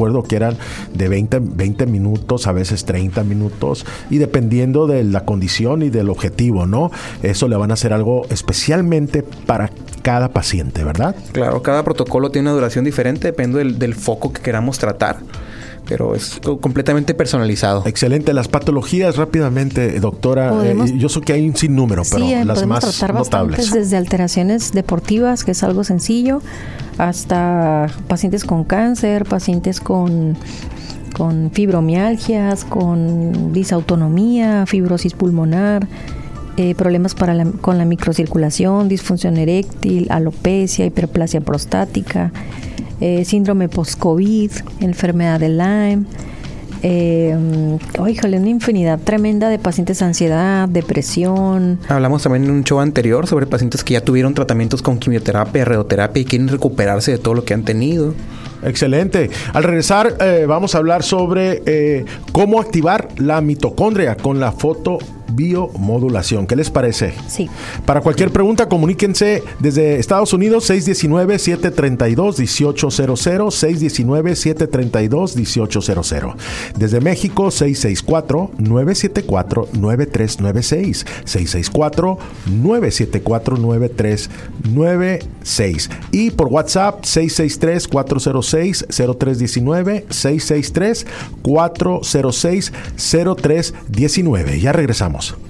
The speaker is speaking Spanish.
recuerdo que eran de 20 minutos, a veces 30 minutos, y dependiendo de la condición y del objetivo, ¿no? Eso le van a hacer algo especialmente para cada paciente, ¿verdad? Claro, cada protocolo tiene una duración diferente, depende del foco que queramos tratar, pero es completamente personalizado. Excelente. Las patologías, rápidamente, doctora, yo sé que hay un sinnúmero, pero las más notables. Desde alteraciones deportivas, que es algo sencillo, hasta pacientes con cáncer, pacientes con fibromialgias, con disautonomía, fibrosis pulmonar, problemas con la microcirculación, disfunción eréctil, alopecia, hiperplasia prostática, síndrome post-COVID, enfermedad de Lyme, una infinidad tremenda de pacientes de ansiedad, depresión. Hablamos también en un show anterior sobre pacientes que ya tuvieron tratamientos con quimioterapia, radioterapia y quieren recuperarse de todo lo que han tenido. Excelente. Al regresar vamos a hablar sobre cómo activar la mitocondria con la fotobiomodulación. ¿Qué les parece? Sí. Para cualquier pregunta, comuníquense desde Estados Unidos, 619-732-1800, 619-732-1800. Desde México, 664-974-9396, 664-974-9396. Y por WhatsApp, 663-406-0319, 663-406-0319. Ya regresamos.